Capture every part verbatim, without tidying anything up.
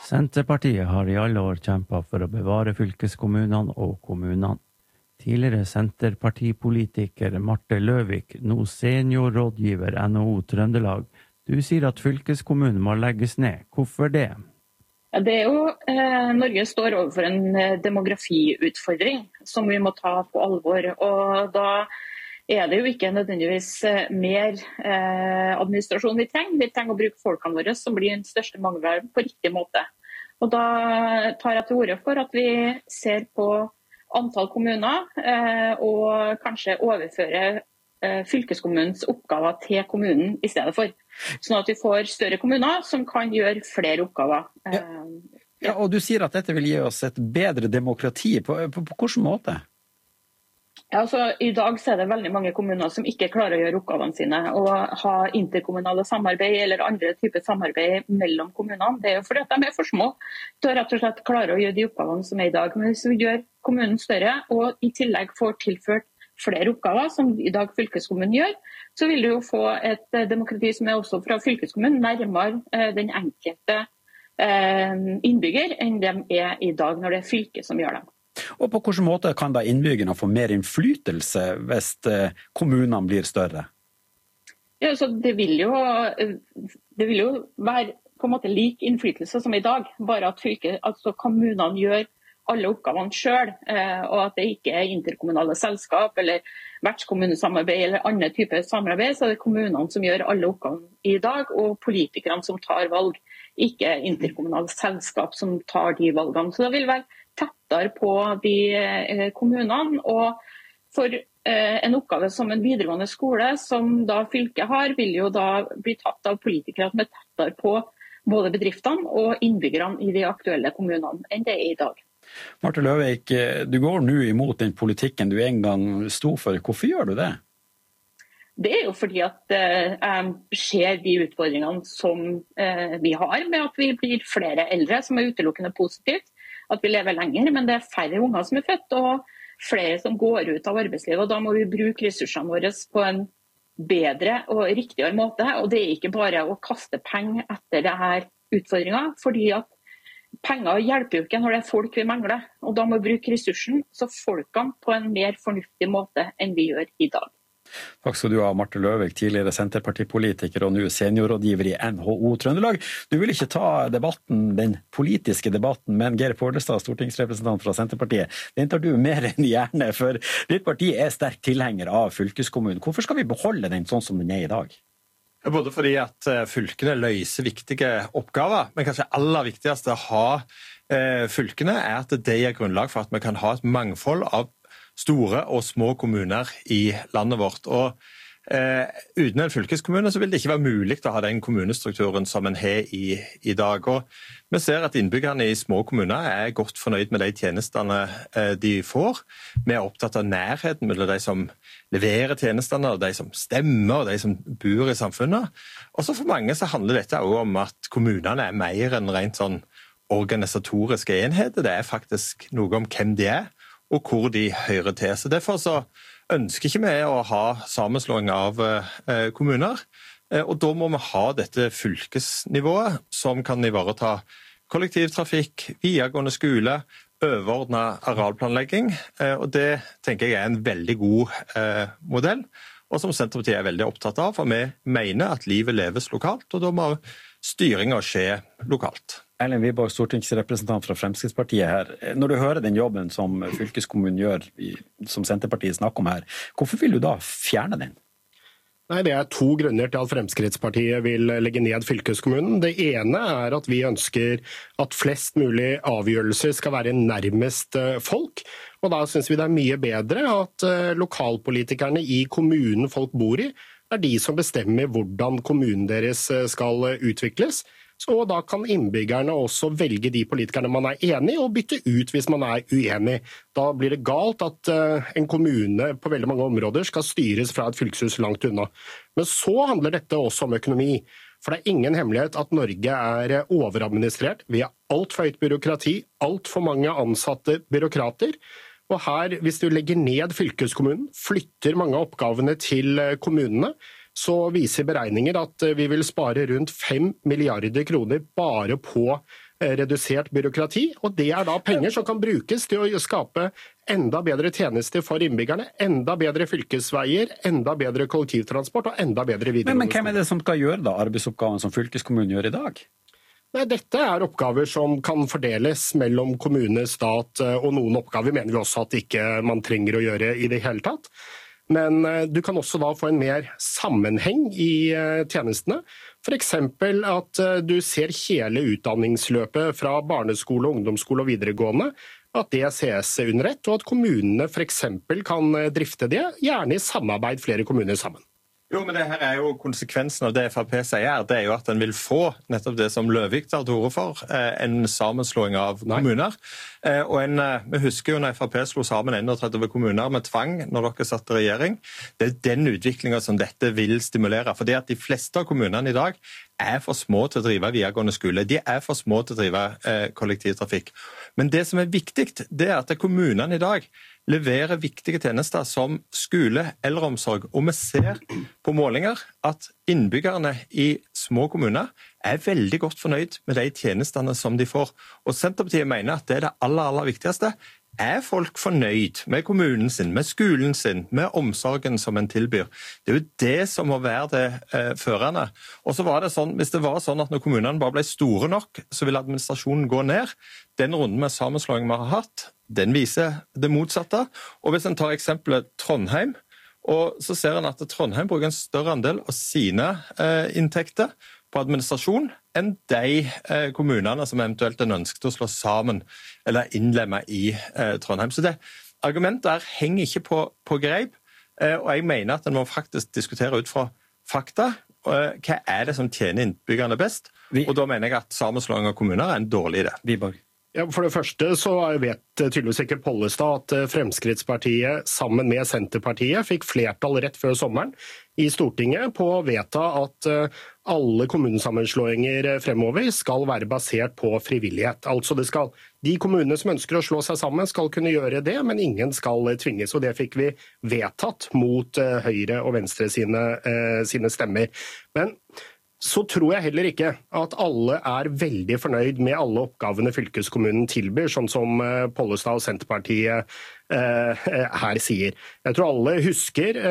Senterpartiet har i alle år kjempet for å bevare fylkeskommunene og kommunene. Tidligere senterpartipolitiker Marte Løvik, nå seniorrådgiver N H O Trøndelag. Du sier at fylkeskommunen må legges ned. Hvorfor det? Ja, det er jo, eh, Norge står overfor en demografiutfordring som vi må ta på alvor. Og da er det jo ikke nødvendigvis mer eh, administrasjon vi trenger. Vi trenger å bruke folkene våre, som blir den største mangelen, på riktig måte. Og da tar jeg til orde for at vi ser på antall kommuner eh, og kanskje overføre eh, fylkeskommunens oppgaver til kommunen i stedet for. Sånn at vi får større kommuner som kan gjøre flere oppgaver. Ja, ja og du sier at dette vil gi oss et bedre demokrati. På, på, på hvilken måte? Ja, altså, I dag så er det veldig mange kommuner som ikke klarer å gjøre oppgavene sine og ha interkommunale samarbeid eller andre typer samarbeid mellom kommunene. Det er jo fordi at de er for små til å rett og slett klare å gjøre de oppgavene som er i dag. Men hvis vi gjør kommunen større og i tillegg får tilført flere oppgaver, som i dag fylkeskommunen gjør, så vil du jo få et demokrati som er også fra fylkeskommunen nærmere den enkelte innbygger enn de er i dag når det er fylket som gjør dem. Og på hvilken måte kan da innbyggerne få mer innflytelse hvis kommunene blir større? Ja, så det vil jo, det vil jo være på en måte lik innflytelse som i dag, bare at fylket, altså kommunene gjør alle oppgavene selv, og at det ikke er interkommunale selskap eller vertskommunesamarbeid eller andre typer samarbeid, så er det kommunene som gjør alle oppgavene i dag, og politikerne som tar valg, ikke interkommunale selskap som tar de valgene. Så det vil være tettere på de kommunene, og for en oppgave som en videregående skole som da fylket har, vil jo da bli tatt av politikere som er tettere på både bedriftene og innbyggerne i de aktuelle kommunene enn det er i dag. Marte Løvik, du går nå imot den politikken du en gang sto for. Hvorfor gjør du det? Det er jo fordi at eh, jeg ser de utfordringene som eh, vi har med at vi blir flere eldre, som er utelukkende positivt. At vi lever lenger, men det er færre unger som er født, og flere som går ut av arbeidslivet. Og da må vi bruke ressursene våre på en bedre og riktigere måte. Og det er ikke bare å kaste penger etter denne utfordringen, fordi at penger hjelper jo ikke når det er folk vi mangler. Og da må vi bruke ressursen, så folkene på en mer fornuftig måte enn vi gjør i dag. Takk skal du ha, Marte Løvik, tidligere senterpartipolitiker og nå seniorrådgiver i N H O Trøndelag. Du vil ikke ta debatten, den politiske debatten, men Geir Pollestad, stortingsrepresentant fra Senterpartiet, den tar du mer enn gjerne, for ditt parti er sterk tilhenger av fylkeskommunen. Hvorfor skal vi beholde den sånn som den er i dag? Både fordi at fylkene løser viktige oppgaver, men kanskje aller viktigste å ha fylkene er at det gir grunnlag for at vi kan ha et mangfold av store og små kommuner i landet vårt. Og eh, uten en fylkeskommune så vil det ikke være mulig å ha den kommunestrukturen som en har i, i dag. Og vi ser at innbyggerne i små kommuner er godt fornøyd med de tjenestene eh, de får. Vi er opptatt av nærheten mellom de som leverer tjenestene, og de som stemmer, og de som bor i samfunnet. Og så for mange så handler dette også om at kommunene er mer enn rent sånn organisatoriske enheter. Det er faktisk noe om hvem de er, og hvor de hører til. Så derfor så ønsker ikke vi å ha sammenslåing av eh, kommuner, eh, og da må vi ha dette fylkesnivået som kan ivareta kollektivtrafikk, videregående skole, overordnet arealplanlegging, eh, og det tenker jeg er en veldig god eh, modell, og som Senterpartiet er veldig opptatt av, for vi mener at livet leves lokalt, og da må styringen skje lokalt. Erlend Wiborg, stortingsrepresentant fra Fremskrittspartiet her. Når du hører den jobben som fylkeskommunen gjør, som Senterpartiet snakker om her, hvorfor vil du da fjerne den? Nei, Det er to grunner til at Fremskrittspartiet vil legge ned fylkeskommunen. Det ene er at vi ønsker at flest mulig avgjørelser skal være nærmest folk. Og da synes vi det er mye bedre at lokalpolitikerne i kommunen folk bor i, er de som bestemmer hvordan kommunen deres skal utvikles. Så da kan innbyggerne også velge de politikerne man er enig i, og bytte ut hvis man er uenig. Da blir det galt at en kommune på veldig mange områder skal styres fra et fylkeshus langt unna. Men så handler dette også om økonomi. For det er ingen hemmelighet at Norge er overadministrert. Vi har alt for høyt byråkrati, alt for mange ansatte byråkrater. Og her, hvis du legger ned fylkeskommunen, flytter mange av oppgavene til kommunene, så viser beregninger at vi vil spare rundt fem milliarder kroner bare på redusert byråkrati, og det er da penger som kan brukes til å skape enda bedre tjenester for innbyggerne, enda bedre fylkesveier, enda bedre kollektivtransport og enda bedre videregående. Men, men hvem er det som skal gjøre da arbeidsoppgaven som fylkeskommunen gjør i dag? Nei, dette er oppgaver som kan fordeles mellom kommune, stat, og noen oppgaver mener vi også at ikke man trenger å gjøre i det hele tatt. Men du kan også da få en mer sammenheng i tjenestene. For eksempel at du ser hele utdanningsløpet fra barneskole, ungdomsskole og videregående, at det ses under ett, og at kommunene for eksempel kan drifte det, gjerne i samarbeid flere kommuner sammen. Jo, men det her er jo konsekvensen av det F P sier, det er jo at en vil få nettopp det som Løvik tar til orde for, en sammenslåing av kommuner. Nei. Og en, vi husker jo når F P slo sammen enogtretti kommuner med tvang når dere satt i regjering. Det er den utviklingen som dette vil stimulere, fordi at de fleste av kommunene i dag er for små til å drive videregående skole. De er for små til å drive eh, kollektivtrafikk. Men det som er viktig, det er at kommunene i dag leverer viktige tjenester som skole, eldreomsorg, og vi ser på målinger at innbyggerne i små kommuner er veldig godt fornøyd med de tjenestene som de får. Og Senterpartiet mener at det er det aller, aller viktigste. Er folk fornøyd med kommunen sin, med skolen sin, med omsorgen som en tilbyr? Det er jo det som må være det eh, førende. Og så var det sånn, hvis det var sånn at når kommunene bare ble store nok, så vil administrasjonen gå ned. Den runden med sammenslåing vi har hatt, den viser det motsatte. Og hvis en tar eksempelet Trondheim, og så ser en at Trondheim bruker en større andel av sine eh, inntekter på administrasjon enn de eh, kommunene som eventuelt er ønsket å slå sammen eller innlemme i eh, Trondheim. Så det argumentet her henger ikke på, på greip, eh, og jeg mener at en må faktisk diskutere ut fra fakta. Eh, hva er det som tjener innbyggerne best? Vi... Og da mener jeg at sammenslåing av kommuner er en dårlig idé. Viborg. Ja, for det første så vet tydeligvis ikke Pollestad at Fremskrittspartiet sammen med Senterpartiet fikk flertall rett før sommeren i Stortinget på å vedta at alle kommunesammenslåinger fremover skal være basert på frivillighet. Altså det skal, de kommunene som ønsker å slå seg sammen skal kunne gjøre det, men ingen skal tvinges. Og det fikk vi vedtatt mot Høyre og Venstre sine, sine stemmer. Men så tror jeg heller ikke at alle er veldig fornøyd med alle oppgavene fylkeskommunen tilbyr, sånn som Pollestad og Senterpartiet eh, her sier. Jeg tror alle husker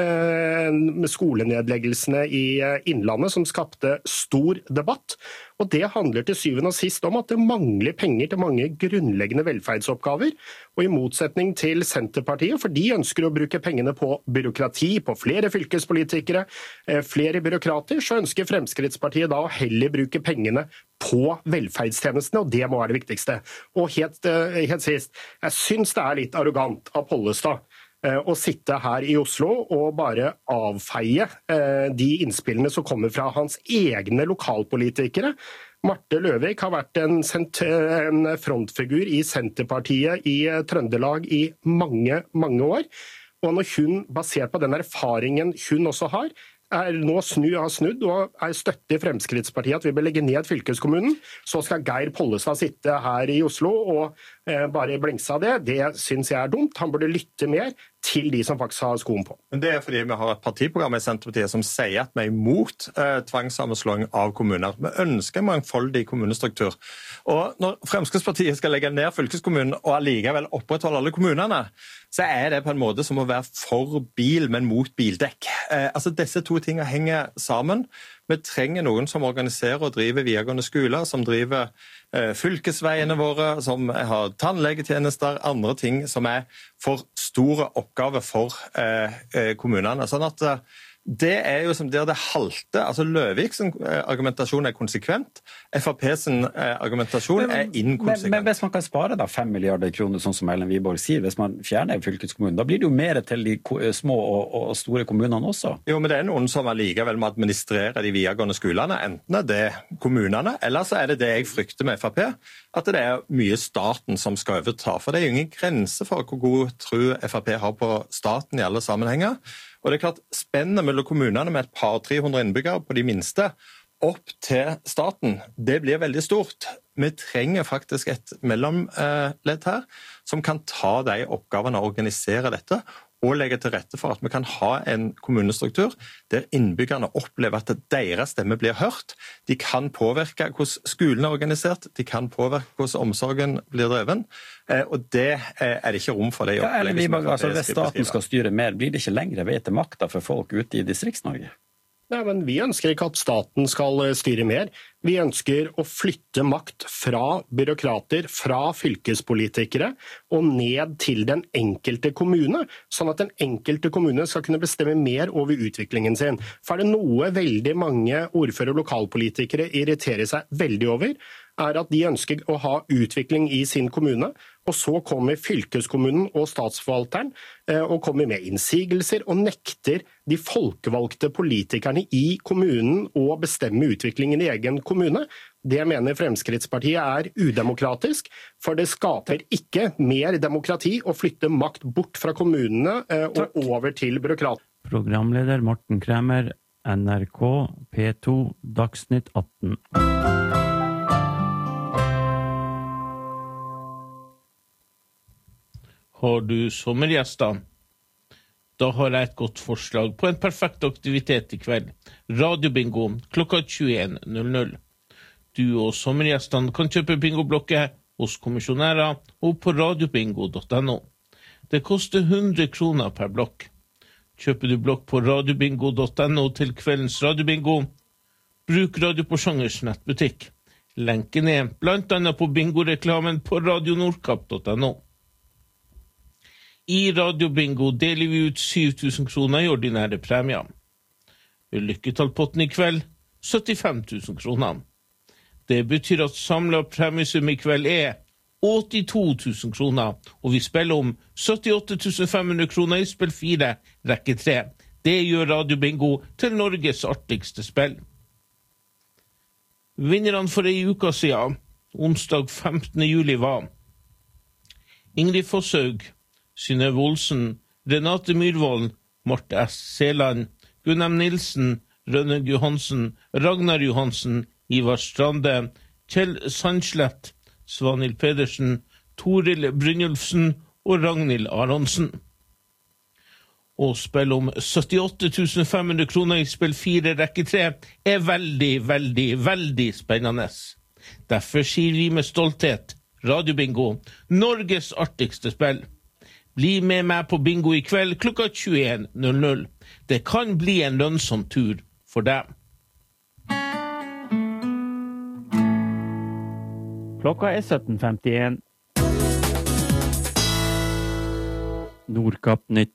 eh, skolenedleggelsene i Innlandet som skapte stor debatt, og det handler til syvende og sist om at det mangler penger til mange grunnleggende velferdsoppgaver, og i motsetning til Senterpartiet, for de ønsker å bruke pengene på byråkrati, på flere fylkespolitikere, eh, flere byråkrater, så ønsker Fremskrittspartiet da å heller bruke pengene på velferdstjenestene, og det må være det viktigste. Og helt, helt sist, jeg synes det er litt arrogant av Pollestad å sitte her i Oslo og bare avfeie de innspillene som kommer fra hans egne lokalpolitikere. Marte Løvik har vært en, en frontfigur i Senterpartiet i Trøndelag i mange, mange år. Og når hun, basert på den erfaringen hun også har, er nå snu, har snudd og er støtte i Fremskrittspartiet at vi bør legge ned fylkeskommunen, så skal Geir Pollestad sitte her i Oslo og eh, bare blengse av det. Det synes jeg er dumt. Han burde lytte mer til de som faktisk har skoen på. Men det er fordi vi har et partiprogram i Senterpartiet som sier at vi er imot eh, tvangssammenslåing av kommuner. Vi ønsker en mangfoldig kommunestruktur. Og når Fremskrittspartiet skal legge ned fylkeskommunen og allikevel opprettholde alle kommunene, så er det på en måte som å være for bil, men mot bildekk. Eh, altså disse to tingene henger sammen. Vi trenger noen som organiserer og driver videregående skoler, som driver eh, fylkesveiene våre, som har tannlegetjenester, andre ting som er for store oppgaver for eh, kommunene. Sånn at eh, det er jo som der det halter. Altså Løviks argumentasjon er konsekvent. F P sin argumentasjon men, er inkonsekvent. Men, men hvis man kan spare da fem milliarder kroner, sånn som Ellen Wiborg sier, hvis man fjerner fylkeskommunen, da blir det jo mer til de små og, og store kommunene også. Jo, men det er noen som allikevel må administrere de videregående skolene, enten er det kommunene, eller så er det det jeg frykter med F P, at det er mye staten som skal overta. For det er jo ingen grense for hvor god tro F P har på staten i alle sammenhenger. Og det er klart, spennet mellom kommunene med et par tre hundre innbyggere på de minste opp til staten, det blir veldig stort. Vi trenger faktisk et mellomledd her som kan ta de oppgavene og organisere dette, og legge til rette for at vi kan ha en kommunestruktur der innbyggerne opplever at deres stemme blir hørt. De kan påvirke hvordan skolen er organisert, de kan påvirke hvordan omsorgen blir dreven, og det er det ikke rom for det. Ja, eller vi, altså, hvis staten skal styre mer, blir det ikke lengre vei til makta for folk ute i Distrikts-Norge? Nei, men vi ønsker ikke at staten skal styre mer. Vi ønsker å flytte makt fra byråkrater, fra fylkespolitikere og ned til den enkelte kommune, sånn at den enkelte kommune skal kunne bestemme mer over utviklingen sin. For er det noe veldig mange ordfører og lokalpolitikere irriterer seg veldig over, er at de ønsker å ha utvikling i sin kommune, og så kommer fylkeskommunen og statsforvalteren og kommer med innsigelser og nekter de folkevalgte politikerne i kommunen å bestemme utviklingen i egen kommune. Det mener Fremskrittspartiet er udemokratisk, for det skaper ikke mer demokrati å flytte makt bort fra kommunene og over til byråkrater. Programleder Morten Kremer, N R K, P to, Dagsnytt atten. Har du sommergjester? Da har jeg et godt forslag på en perfekt aktivitet i kveld. Radiobingo klokka tjueen null null. Du og sommergjestene kan kjøpe bingoblokker hos kommisjonærer og på radiobingo punktum no. Det koster hundre kroner per blokk. Kjøper du blokk på radiobingo punktum no til kveldens radiobingo, bruk Radio Porsangers nettbutikk. Lenken er blant annet på bingoreklamen på radio nordkapp punktum no. I radiobingo deler vi ut syv tusen kroner i ordinære premier. Lykketallpotten i kveld, syttifem tusen kroner. Det betyr at samlet premiesum i kveld er åttito tusen kroner, og vi spiller om syttiåtte tusen fem hundre kroner i spill fire, rekke tre. Det gjør radiobingo til Norges artigste spill. Vinnerne for ei uke siden, onsdag femtende juli var Ingrid Fosshaug, Synnøve Olsen, Renate Myrvold, Marte S. Seland, Gunnem Nilsen, Rønne Johansen, Ragnar Johansen, Ivar Strande, Kjell Sandslett, Svanhild Pedersen, Toril Brynjulfsen og Ragnhild Aronsen. Å spille om syttiåtte tusen fem hundre kroner i spill fire rekke tre er veldig, veldig, veldig spennende. Derfor sier vi med stolthet Radiobingo, Norges artigste spill. Bli med meg på bingo i kveld klokka tjueen null null. Det kan bli en lønnsom tur for deg. Klokka er sytten femtien. Nordkapp Nytt.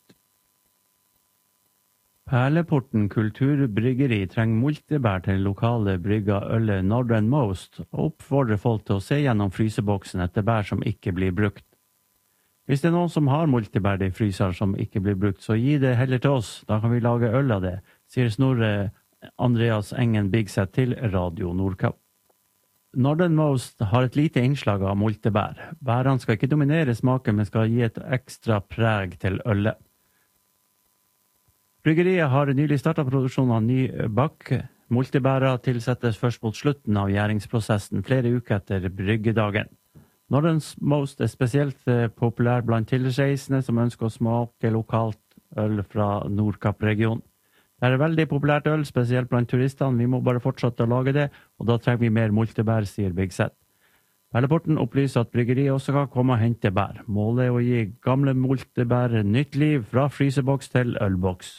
Perleporten Kulturbryggeri trenger multebær til lokale brygga ølet Northern Most, og oppfordrer folk til å se gjennom fryseboksen etter bær som ikke blir brukt. Hvis det er noen som har multebær i fryser som ikke blir brukt, så gi det heller til oss, da kan vi lage øl av det, sier Snorre Andreas Engen Bigset til Radio Nordkapp. Northern Most har et lite innslag av multebær. Bærene skal ikke dominere smaken, men skal gi et ekstra preg til ølet. Bryggeriet har nylig startet produksjonen av ny bakk. Multebæra tilsettes først mot slutten av gjæringsprosessen flere uker etter bryggedagen. Northern Most er spesielt populær blant tilreisende som ønsker å smake lokalt øl fra Nordkapp-regionen. Det er veldig populært øl, spesielt blant turistene. Vi må bare fortsette å lage det, og da trenger vi mer multebær, sier Bigset. Perleporten opplyser at bryggeriet også kan komme og hente bær. Målet er å gi gamle multebær nytt liv fra fryseboks til ølboks.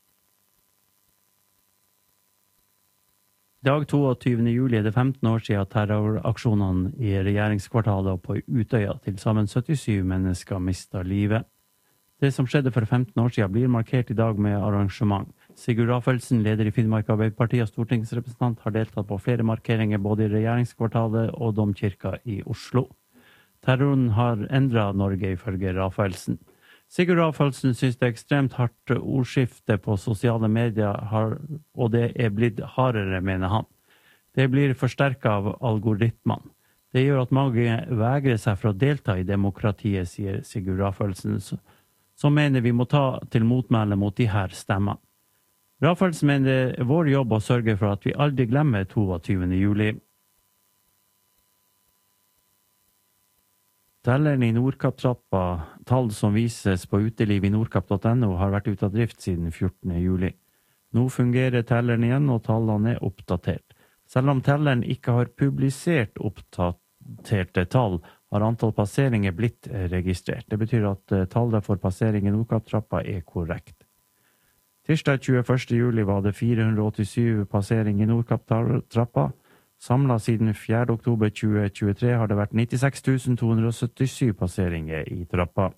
I dag toogtyvende juli er det femten år siden terroraksjonene i regjeringskvartalet og på Utøya. Til sammen syttisyv mennesker mistet livet. Det som skjedde for femten år siden blir markert i dag med arrangement. Sigurd Rafelsen, leder i Finnmark Arbeiderparti og stortingsrepresentant, har deltatt på flere markeringer både i regjeringskvartalet og Domkirka i Oslo. Terroren har endret Norge ifølge Rafelsen. Sigurd Rafelsen synes det er ekstremt hardt ordskifte på sosiale medier, og det er blitt hardere, mener han. Det blir forsterket av algoritmene. Det gjør at mange vegrer seg for å delta i demokratiet, sier Sigurd Rafelsen, som mener vi må ta til motmæle mot de her stemmene. Rafelsen mener det er vår jobb å sørge for at vi aldri glemmer toogtyvende juli. Telleren i Nordkapp-trappa, tall som vises på uteliv i nordkapp punktum no, har vært ute av drift siden fjortende juli. Nå fungerer telleren igjen, og tallene er oppdatert. Selv om telleren ikke har publisert oppdaterte tall, har antall passeringer blitt registrert. Det betyr at tallet for passering i Nordkapp-trappa er korrekt. Tirsdag tjueførste juli var det fire hundre og åttisyv passering i Nordkapp-trappa. Samlet siden fjerde oktober tjue tjuetre har det vært nittiseks tusen to hundre og syttisyv passeringer i trappa.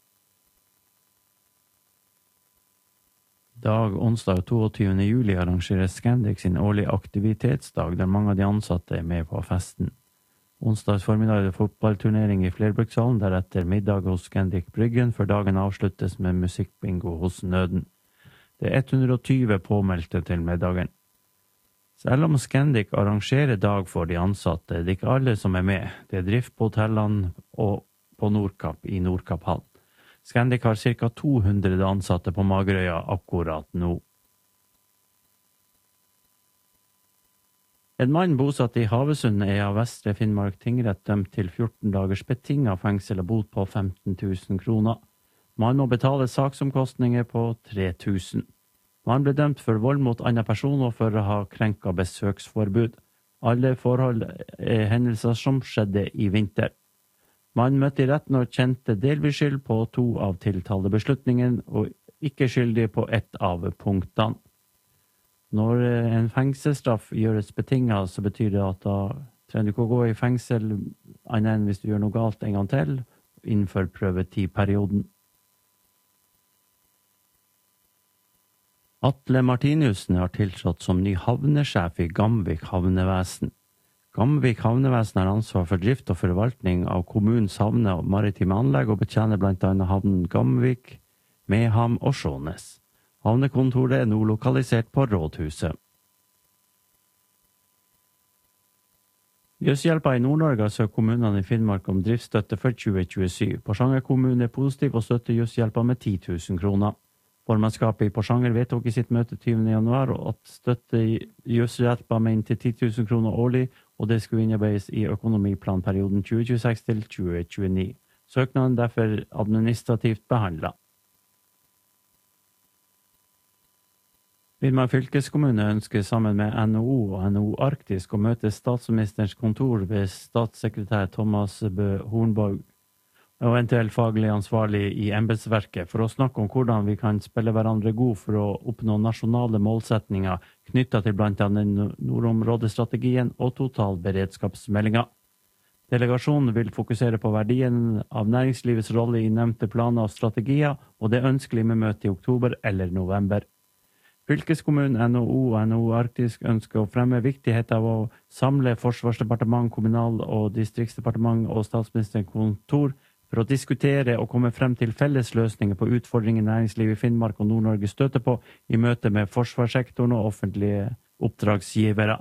Dag onsdag toogtyvende juli arrangerer Scandic sin årlige aktivitetsdag, der mange av de ansatte er med på festen. Onsdags formiddag er det fotballturnering i Flerbrukshallen, deretter middag hos Scandic Bryggen, før dagen avsluttes med musikkbingo hos Nøden. Det er hundre og tyve påmeldte til middagen. Selv om Scandic arrangerer dag for de ansatte, det er ikke alle som er med. Det er drift på hotellene og på Nordkapp i Nordkapphallen. Scandic har ca. to hundre ansatte på Magerøya akkurat nå. En mann bosatt i Havøysund er av Vestre Finnmark tingrett dømt til fjorten dagers betinget fengsel og bot på femten tusen kroner. Man må betale saksomkostninger på tre tusen. Man ble dømt for vold mot andre personer for å ha krenket besøksforbud. Alle forhold er hendelser som skjedde i vinter. Man møtte i retten og kjente delvis skyld på to av tiltalebeslutningen og ikke skyldig på ett av punktene. Når en fengselsstraff gjøres betinget, så betyr det at da trenger du ikke å gå i fengsel annet enn hvis du gjør noe galt en gang til innenfor prøvetidperioden. Atle Martinussen har tiltrådt som ny havnesjef i Gamvik havnevesen. Gamvik havnevesen har ansvar for drift og forvaltning av kommunens havne og maritime anlegg og betjener blant annet havnen Gamvik, Meham og Skjånes. Havnekontoret er nå lokalisert på Rådhuset. Jøshjelpa i Nord-Norge har søkt kommunene i Finnmark om driftsstøtte for tjue tjuesyv. Porsanger kommune er positiv og støtter Jøshjelpa med ti tusen kroner. Formannskapet i Porsanger vedtok i sitt møte tyvende januar at støtte Jøshjelpa med inntil ti tusen kroner årlig, og det skulle innarbeides i økonomiplanperioden tjue tjueseks til tjue tjueni. Søknaden er derfor administrativt behandlet. Finnmark fylkeskommune ønsker sammen med N H O og N H O Arktisk å møte statsministerens kontor ved statssekretær Thomas Bø Hornborg og eventuelt faglig ansvarlig i embetsverket for å snakke om hvordan vi kan spille hverandre god for å oppnå nasjonale målsetninger knyttet til blant annet nordområdestrategien og totalberedskapsmeldinga. Delegasjonen vil fokusere på verdien av næringslivets rolle i nevnte planer og strategier, og det er ønskelig med møte i oktober eller november. Fylkeskommunen, N H O og N H O Arktisk ønsker å fremme viktigheten av å samle Forsvarsdepartement, Kommunal- og Distriktsdepartement og Statsministerens kontor for å diskutere og komme frem til felles løsninger på utfordringer næringslivet i Finnmark og Nord-Norge støter på i møte med forsvarssektoren og offentlige oppdragsgivere.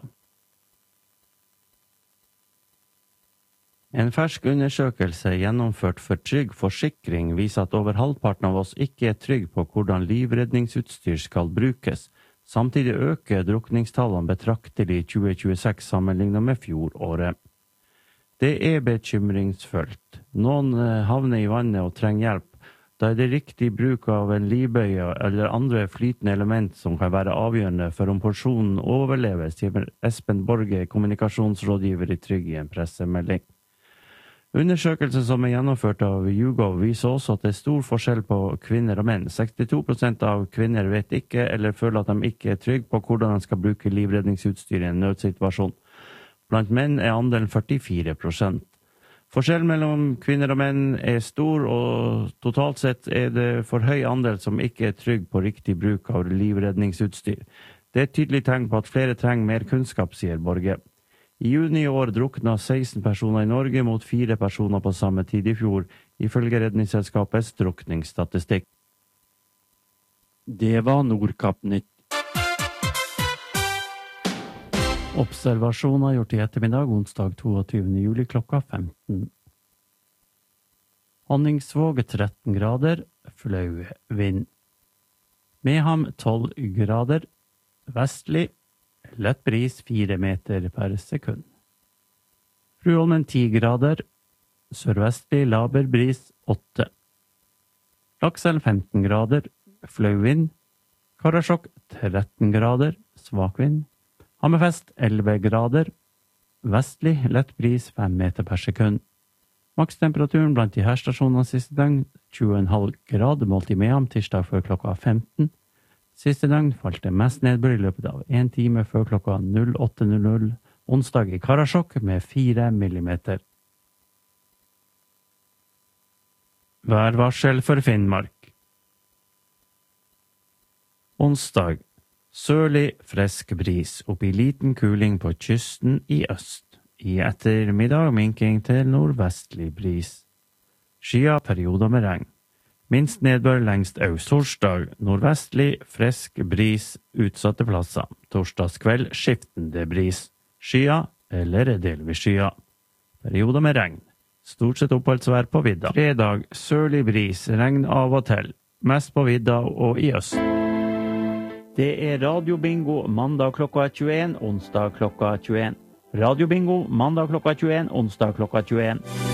En fersk undersøkelse gjennomført for Trygg Forsikring viser at over halvparten av oss ikke er trygg på hvordan livredningsutstyr skal brukes. Samtidig øker drukningstallene betraktelig i tjue tjueseks sammenlignet med fjoråret. Det er bekymringsfullt. Noen havner i vannet og trenger hjelp. Da er det riktig bruk av en livbøye eller andre flytende element som kan være avgjørende for om personen overlever, sier Espen Borge, kommunikasjonsrådgiver i Trygg i en pressemelding. Undersøkelsen som er gjennomført av YouGov viser også at det er stor forskjell på kvinner og menn. sekstito prosent av kvinner vet ikke eller føler at de ikke er trygge på hvordan de skal bruke livredningsutstyr i en nødsituasjon. Blant menn er andelen førtifire prosent. Forskjellen mellom kvinner og menn er stor, og totalt sett er det for høy andel som ikke er trygg på riktig bruk av livredningsutstyr. Det er et tydelig tegn på at flere trenger mer kunnskap, sier Borge. I juni i år drukna seksten personer i Norge mot fire personer på samme tid i fjor, ifølge Redningsselskapets drukningsstatistikk. Det var Nordkapp-nytt. Observasjoner gjort i ettermiddag, onsdag toogtyvende juli klokka femten. Honningsvåg tretten grader, flau vind. Meham tolv grader, vestlig, lett bris fire meter per sekund. Fruholmen ti grader, sørvestlig laber bris åtte. Lakselv femten grader, flau vind. Karasjok tretten grader, svak vind. Hammerfest elleve grader, vestlig lett bris fem meter per sekund. Makstemperaturen blant de her stasjonene siste døgn tjue komma fem grader målt i Mehamn tirsdag før klokka femten. Siste døgn falt det mest nedbør i løpet av en time før klokka åtte null null. Onsdag i Karasjok med fire millimeter. Værvarsel for Finnmark. Onsdag. Sørlig frisk bris, opp i liten kuling på kysten i øst. I ettermiddag minking til nordvestlig bris. Skya perioder med regn. Minst nedbør lengst øst. Torsdag, nordvestlig frisk bris utsatte plasser. Torsdagskveld skiftende bris. Skya eller delvis skya. Perioder med regn. Stort sett oppholdsvær på vidda. Fredag, sørlig bris, regn av og til. Mest på vidda og i øst. Det er radiobingo mandag klokka tjueen, onsdag klokka tjueen. Radiobingo mandag klokka tjueen, onsdag klokka tjueen.